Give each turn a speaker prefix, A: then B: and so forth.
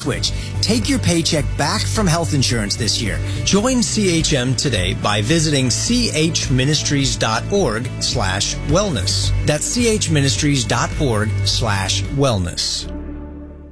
A: switch. Take your paycheck back from health insurance this year. Join CHM today by visiting chministries.org/wellness. That's chministries.org/wellness.